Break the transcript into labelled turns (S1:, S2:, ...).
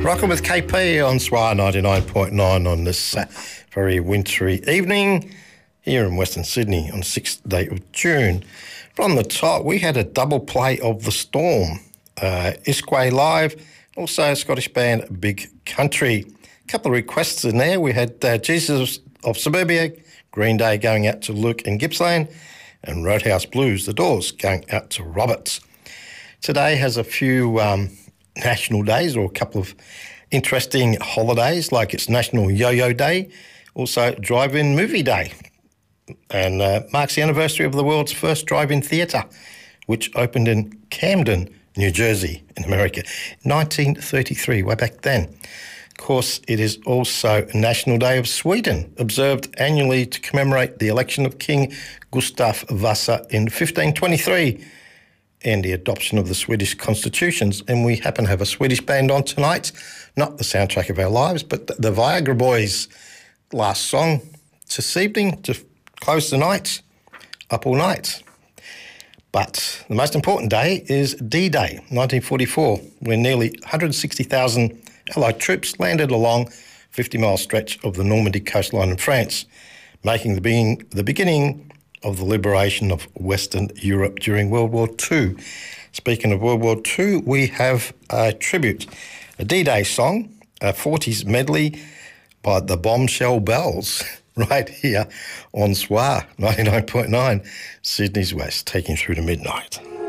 S1: Rocking with KP on SWR 99.9 on this very wintry evening here in Western Sydney on the 6th day of June. From the top, we had a double play of The Storm, Isquay Live, also Scottish band Big Country. A couple of requests in there. We had Jesus of Suburbia, Green Day going out to Luke in Gippsland, and Roadhouse Blues, The Doors, going out to Roberts. Today has a few national days or a couple of interesting holidays, like it's National Yo-Yo Day, also Drive-In Movie Day, and marks the anniversary of the world's first drive-in theatre, which opened in Camden, New Jersey, in America, 1933, way back then. Of course, it is also National Day of Sweden, observed annually to commemorate the election of King Gustav Vasa in 1523 and the adoption of the Swedish constitutions. And we happen to have a Swedish band on tonight, not the soundtrack of our lives, but the Viagra Boys' last song this evening to close the night, Up All Night. But the most important day is D-Day, 1944, when nearly 160,000 Allied troops landed along a 50-mile stretch of the Normandy coastline in France, making the beginning of the liberation of Western Europe during World War II. Speaking of World War II, we have a tribute, a D-Day song, a 40s medley by the Bombshell Bells, right here on SWR 99.9, Sydney's West, taking through to midnight.